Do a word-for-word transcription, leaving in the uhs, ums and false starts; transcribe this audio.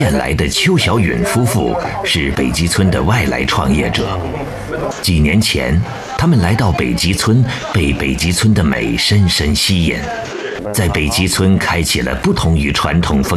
燕来的邱小允夫妇是北极村的外来创业者。几年前，他们来到北极村，被北极村的美深深吸引，在北极村开启了不同于传统风